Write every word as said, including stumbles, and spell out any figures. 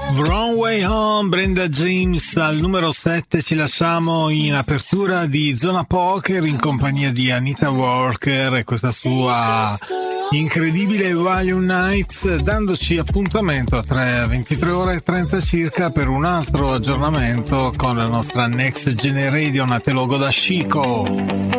Wrong Way Home, Brenda James al numero sette. Ci lasciamo in apertura di Zona Poker in compagnia di Anita Walker e questa sua incredibile Volume Nights, dandoci appuntamento a tre, ventitré ore e trenta circa per un altro aggiornamento con la nostra Next Generation a te logo da Chico.